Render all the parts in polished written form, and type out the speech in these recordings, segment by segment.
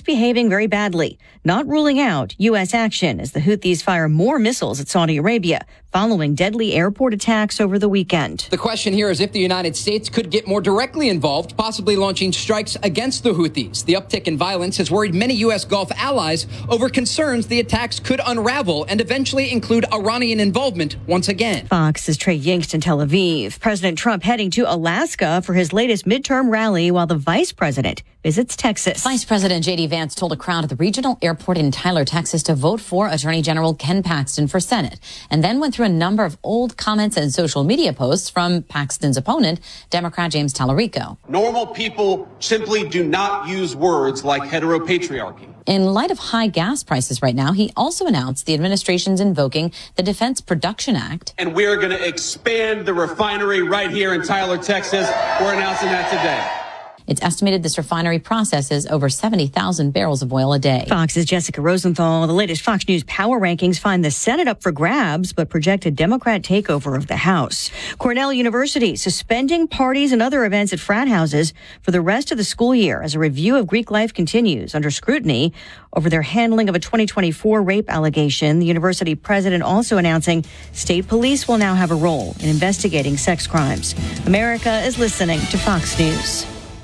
misbehaving very badly, not ruling out U.S. action as the Houthis fire more missiles at Saudi Arabia following deadly airport attacks over the weekend. The question here is if the United States could get more directly involved, possibly launching strikes against the Houthis. The uptick in violence has worried many U.S. Gulf allies over concerns the attacks could unravel and eventually include Iranian involvement once again. Fox's Trey Yingst in Tel Aviv. President Trump heading to Alaska for his latest midterm rally while the vice president visits Texas. Vice President J.D. Vance told a crowd at the regional airport in Tyler, Texas, to vote for Attorney General Ken Paxton for Senate, and then went through a number of old comments and social media posts from Paxton's opponent, Democrat James Tallarico. Normal people simply do not use words like heteropatriarchy. In light of high gas prices right now, he also announced the administration's invoking the Defense Production Act. And we're going to expand the refinery right here in Tyler, Texas. We're announcing that today. It's estimated this refinery processes over 70,000 barrels of oil a day. Fox's Jessica Rosenthal. The latest Fox News power rankings find the Senate up for grabs, but project a Democrat takeover of the House. Cornell University suspending parties and other events at frat houses for the rest of the school year as a review of Greek life continues under scrutiny over their handling of a 2024 rape allegation. The university president also announcing state police will now have a role in investigating sex crimes. America is listening to Fox News.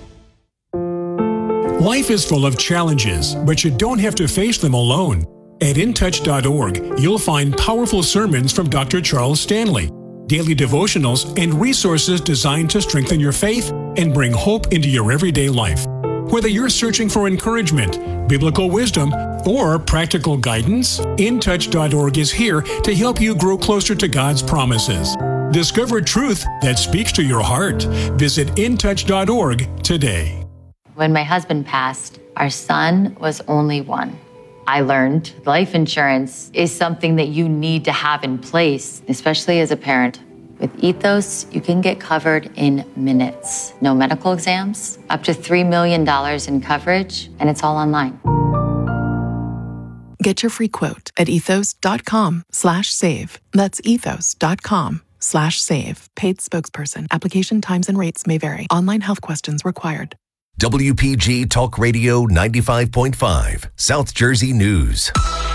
Life is full of challenges, but you don't have to face them alone. At intouch.org, you'll find powerful sermons from Dr. Charles Stanley, daily devotionals, and resources designed to strengthen your faith and bring hope into your everyday life. Whether you're searching for encouragement, biblical wisdom, or practical guidance, intouch.org is here to help you grow closer to God's promises. Discover truth that speaks to your heart. Visit intouch.org today. When my husband passed, our son was only one. I learned life insurance is something that you need to have in place, especially as a parent. With Ethos, you can get covered in minutes. No medical exams, up to $3 million in coverage, and it's all online. Get your free quote at ethos.com/save. That's ethos.com/save. Paid spokesperson. Application times and rates may vary. Online health questions required. WPG Talk Radio 95.5, South Jersey News.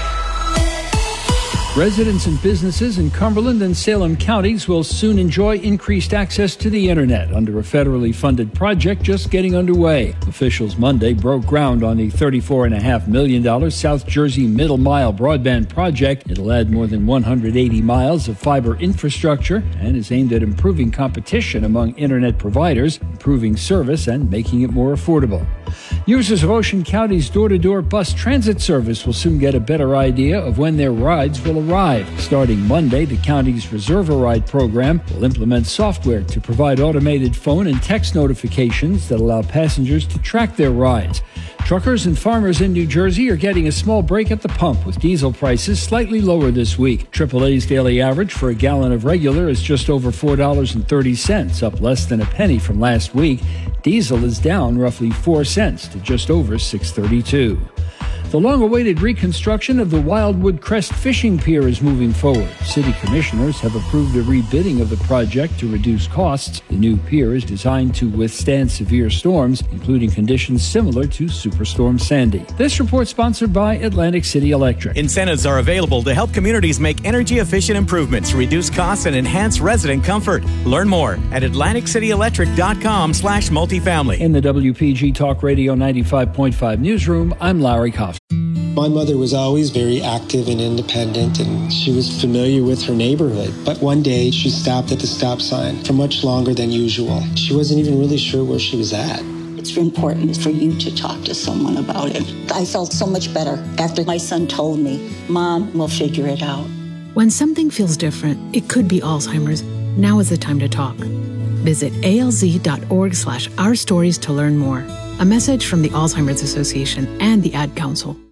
Residents and businesses in Cumberland and Salem counties will soon enjoy increased access to the internet under a federally funded project just getting underway. Officials Monday broke ground on the $34.5 million South Jersey Middle Mile broadband project. It'll add more than 180 miles of fiber infrastructure and is aimed at improving competition among internet providers, improving service, and making it more affordable. Users of Ocean County's door-to-door bus transit service will soon get a better idea of when their rides will arrive. Starting Monday, the county's Reserve a Ride program will implement software to provide automated phone and text notifications that allow passengers to track their rides. Truckers and farmers in New Jersey are getting a small break at the pump with diesel prices slightly lower this week. AAA's daily average for a gallon of regular is just over $4.30, up less than a penny from last week. Diesel is down roughly 4 cents to just over $6.32. The long-awaited reconstruction of the Wildwood Crest Fishing Pier is moving forward. City commissioners have approved a rebidding of the project to reduce costs. The new pier is designed to withstand severe storms, including conditions similar to Superstorm Sandy. This report sponsored by Atlantic City Electric. Incentives are available to help communities make energy-efficient improvements, reduce costs, and enhance resident comfort. Learn more at AtlanticCityElectric.com/multifamily. In the WPG Talk Radio 95.5 newsroom, I'm Larry Koff. My mother was always very active and independent, and she was familiar with her neighborhood. But one day, she stopped at the stop sign for much longer than usual. She wasn't even really sure where she was at. It's important for you to talk to someone about it. I felt so much better after my son told me, Mom, we'll figure it out. When something feels different, it could be Alzheimer's. Now is the time to talk. Visit alz.org/ourstories to learn more. A message from the Alzheimer's Association and the Ad Council.